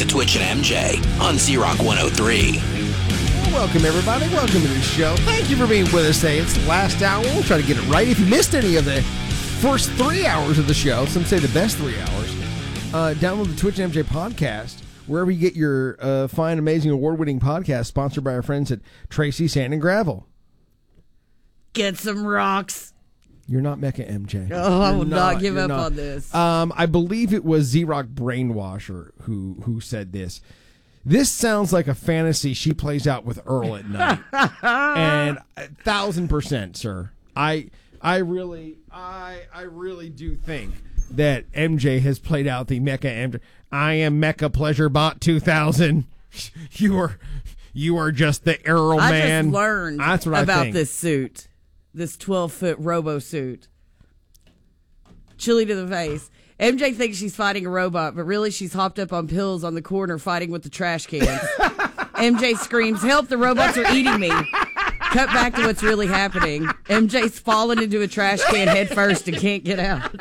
to Twitch and MJ on Z-Rock 103. Well, welcome, everybody. Welcome to the show. Thank you for being with us today. It's the last hour. We'll try to get it right. If you missed any of the first 3 hours of the show, some say the best 3 hours, download the Twitch and MJ podcast, wherever you get your fine, amazing, award-winning podcast, sponsored by our friends at Tracy Sand and Gravel. Get some rocks. You're not Mecca MJ. Oh, I will not give up on this. I believe it was Z-Rock Brainwasher who said this. This sounds like a fantasy she plays out with Earl at night. And 1,000%, sir. I really do think that MJ has played out the Mecca MJ. I am Mecca Pleasure Bot 2000. You are just the Earl man. I just learned about this suit. This 12-foot robo suit. Chilly to the face. MJ thinks she's fighting a robot, but really she's hopped up on pills on the corner fighting with the trash cans. MJ screams, "Help, the robots are eating me." Cut back to what's really happening. MJ's fallen into a trash can head first and can't get out.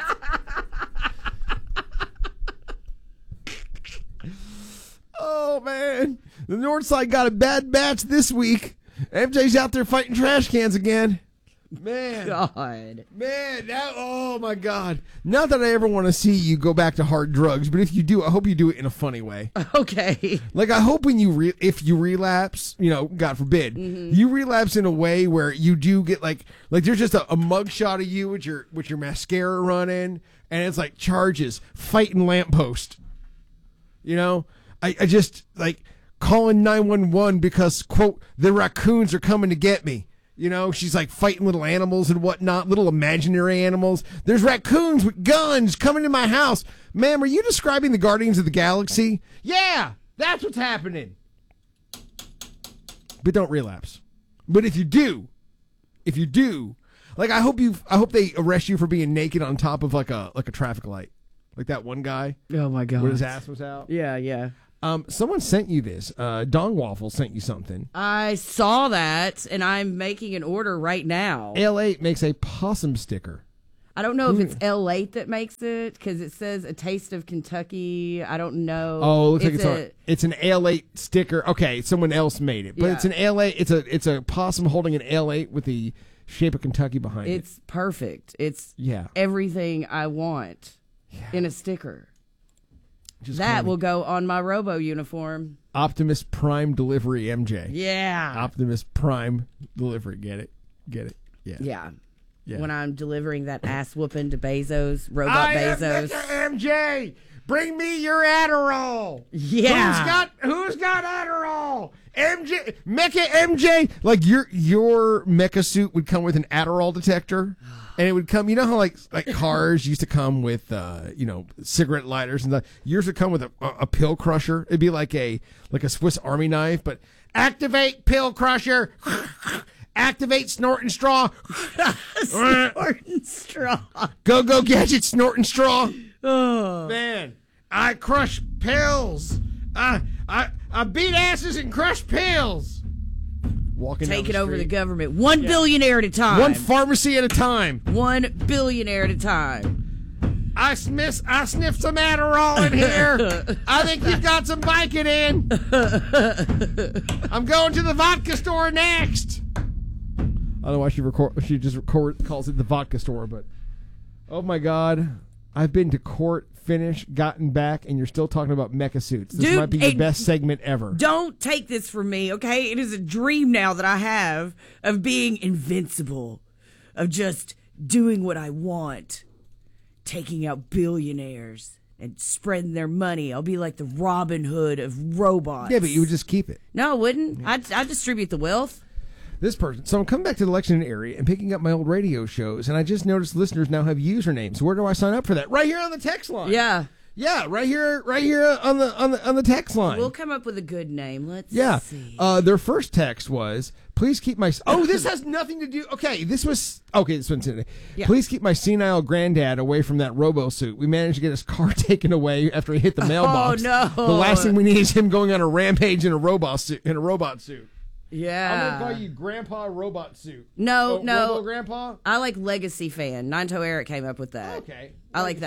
Oh, man. The Northside got a bad batch this week. MJ's out there fighting trash cans again. Man. God. Man, oh my God. Not that I ever want to see you go back to hard drugs, but if you do, I hope you do it in a funny way. Okay. Like, I hope when if you relapse, God forbid, you relapse in a way where you do get like there's just a mugshot of you with your mascara running, and it's like charges, fighting lamppost. I just like calling 911 because, quote, the raccoons are coming to get me. She's like fighting little animals and whatnot, little imaginary animals. There's raccoons with guns coming to my house. Ma'am, are you describing the Guardians of the Galaxy? Yeah, that's what's happening. But don't relapse. But if you do, like I hope they arrest you for being naked on top of like a traffic light. Like that one guy. Oh my God. Where his ass was out. Yeah. Someone sent you this. Dong Waffle sent you something. I saw that, and I'm making an order right now. L8 makes a possum sticker. I don't know if it's L8 that makes it, because it says a taste of Kentucky. I don't know. Oh, looks like it's an L8 sticker. Okay, someone else made it, but it's an L8. It's a possum holding an L8 with the shape of Kentucky behind it. It's perfect. It's everything I want in a sticker. That will go on my Robo uniform. Optimus Prime Delivery, MJ. Yeah. Optimus Prime Delivery. Get it? Yeah. When I'm delivering that ass whooping to Bezos, Robot Bezos. MJ, bring me your Adderall. Yeah. Who's got Adderall? MJ, Mecha MJ. Like your Mecha suit would come with an Adderall detector. And it would come, how like cars used to come with, cigarette lighters and yours would come with a pill crusher. It'd be like a Swiss Army knife, but activate pill crusher, activate snorting straw, snorting straw, go gadget snorting straw. Oh man, I crush pills. I beat asses and crush pills. Taking over the government. 1 billionaire at a time. One pharmacy at a time. 1 billionaire at a time. I sniffed some Adderall in here. I think you've got some Vicodin. I'm going to the vodka store next. I don't know why she just calls it the vodka store, but oh my God. I've been to court, finished, gotten back, and you're still talking about mecha suits. This might be the best segment ever. Don't take this from me, okay? It is a dream now that I have of being invincible, of just doing what I want, taking out billionaires and spreading their money. I'll be like the Robin Hood of robots. Yeah, but you would just keep it. No, I wouldn't. I'd distribute the wealth. This person. So I'm coming back to the Lexington area and picking up my old radio shows, and I just noticed listeners now have usernames. Where do I sign up for that? Right here on the text line. Yeah, right here on the text line. We'll come up with a good name. Let's see. Their first text was, "Please keep my." Oh, this has nothing to do. Okay, this one's today. Yeah. Please keep my senile granddad away from that robo suit. We managed to get his car taken away after he hit the mailbox. Oh no! The last thing we need is him going on a rampage in a robot suit. Yeah. I'm going to call you Grandpa Robot Suit. No. Robo Grandpa? I like Legacy Fan. Nanto Eric came up with that. Okay. I like that.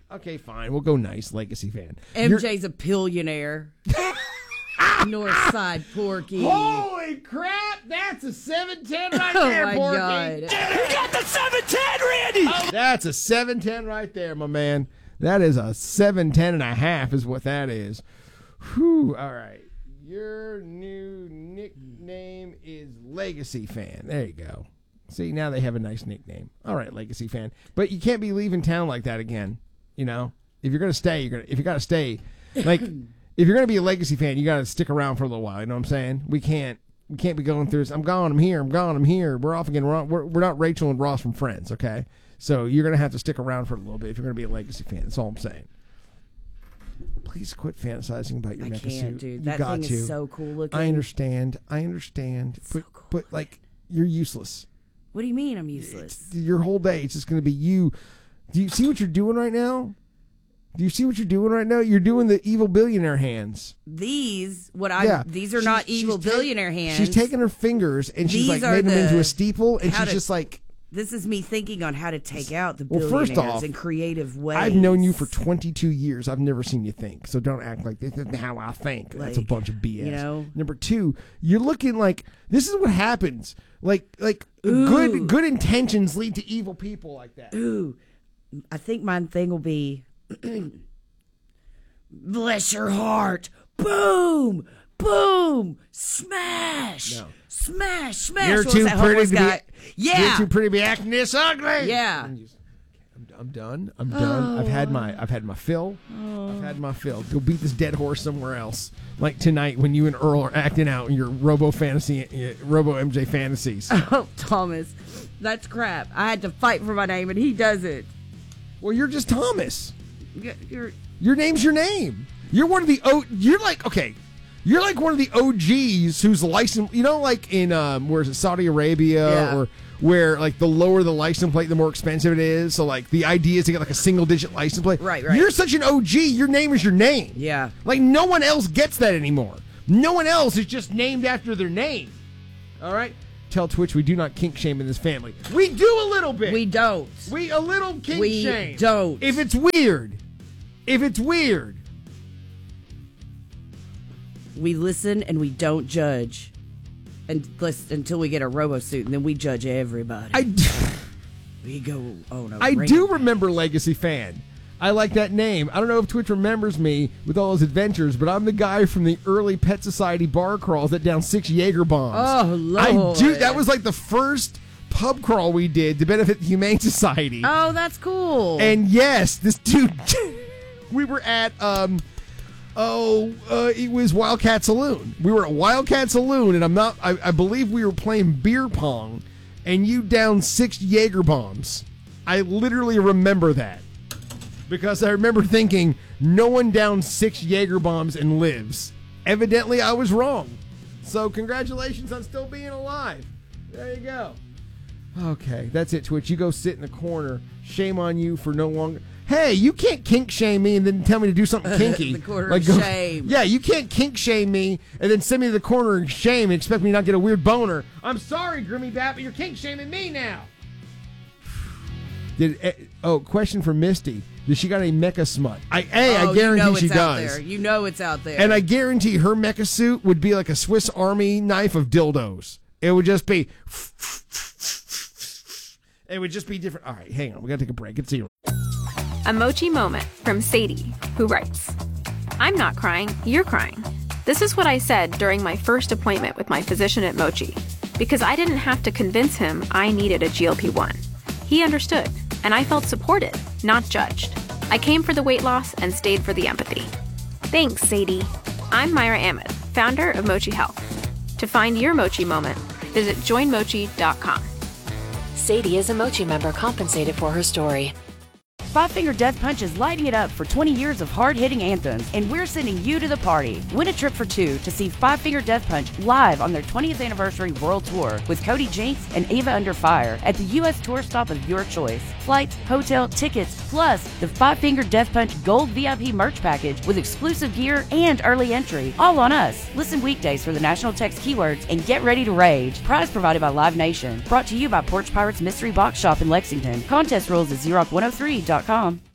Okay, fine. We'll go nice, legacy fan. MJ's a billionaire. Northside Porky. Holy crap! That's a 710 right there, Porky. Oh, my God. You got the 710, Randy! That's a 710 right there, my man. That is a 710 and a half is what that is. Whew. All right. Your new nickname is Legacy Fan. There you go. See, now they have a nice nickname. All right, Legacy Fan. But you can't be leaving town like that again. You know, if you're gonna stay, if you gotta stay, like if you're gonna be a Legacy fan, you gotta stick around for a little while. You know what I'm saying? We can't be going through this. I'm gone. I'm here. I'm gone. I'm here. We're off again. We're not Rachel and Ross from Friends. Okay, so you're gonna have to stick around for a little bit if you're gonna be a Legacy fan. That's all I'm saying. Please quit fantasizing about your mecha suit. Dude. You that got thing to. is so cool looking. I understand. So cool. But like, you're useless. What do you mean I'm useless? Your whole day, it's just going to be you. Do you see what you're doing right now? You're doing the evil billionaire hands. These are not evil billionaire hands. She's taking her fingers and she's These like made them into a steeple, and she's just like. This is me thinking on how to take out the first billionaires off, in creative ways. I've known you for 22 years. I've never seen you think, so don't act like this isn't how I think. That's a bunch of BS. You know? Number two, you're looking like this is what happens. Like good intentions lead to evil people like that. Ooh, I think my thing will be, bless your heart, boom, boom, smash. No. Smash! You're too pretty to be. Yeah. You're too pretty to be acting this ugly. Yeah. I'm done. I've had my fill. I've had my fill. Go beat this dead horse somewhere else. Like tonight when you and Earl are acting out in your Robo MJ fantasies. Oh, Thomas, that's crap. I had to fight for my name, and he doesn't. Well, you're just Thomas. Your name's your name. You're one of the You're like okay. You're like one of the OGs who's licensed, you know, like in, where is it, Saudi Arabia, or where, like, the lower the license plate, the more expensive it is. So, like, the idea is to get, like, a single-digit license plate. Right. You're such an OG, your name is your name. Yeah. Like, no one else gets that anymore. No one else is just named after their name. All right? Tell Twitch we do not kink shame in this family. We do a little bit. We don't. We a little kink shame. We don't. If it's weird. We listen and we don't judge until we get a robo suit, and then we judge everybody. We go, oh no. I do remember Legacy Fan. I like that name. I don't know if Twitch remembers me with all those adventures, but I'm the guy from the early Pet Society bar crawls that down 6 Jaeger bombs. Oh, Lord. I do. That was like the first pub crawl we did to benefit the Humane Society. Oh, that's cool. And yes, this dude, we were at, it was Wildcat Saloon. We were at Wildcat Saloon, and I believe we were playing beer pong, and you downed 6 Jaeger bombs. I literally remember that. Because I remember thinking, no one downed 6 Jaeger bombs and lives. Evidently, I was wrong. So, congratulations on still being alive. There you go. Okay, that's it, Twitch. You go sit in the corner. Shame on you for no longer... Hey, you can't kink shame me and then tell me to do something kinky. The corner of shame. Yeah, you can't kink shame me and then send me to the corner of shame and expect me to not get a weird boner. I'm sorry, Grimmy Bat, but you're kink shaming me now. Question for Misty. Does she got any mecha smut? I guarantee she does. You know it's out there. And I guarantee her mecha suit would be like a Swiss Army knife of dildos. It would just be... It would just be different. All right, hang on. We got to take a break. It's here. A Mochi moment from Sadie, who writes, I'm not crying, you're crying. This is what I said during my first appointment with my physician at Mochi, because I didn't have to convince him I needed a GLP-1. He understood, and I felt supported, not judged. I came for the weight loss and stayed for the empathy. Thanks, Sadie. I'm Myra Ahmed, founder of Mochi Health. To find your Mochi moment, visit joinmochi.com. Sadie is a Mochi member compensated for her story. Five Finger Death Punch is lighting it up for 20 years of hard-hitting anthems, and we're sending you to the party. Win a trip for two to see Five Finger Death Punch live on their 20th anniversary world tour with Cody Jinks and Ava Under Fire at the U.S. tour stop of your choice. Flights, hotel, tickets, plus the Five Finger Death Punch Gold VIP merch package with exclusive gear and early entry. All on us. Listen weekdays for the national text keywords and get ready to rage. Prize provided by Live Nation. Brought to you by Porch Pirates Mystery Box Shop in Lexington. Contest rules at Xerox103.com.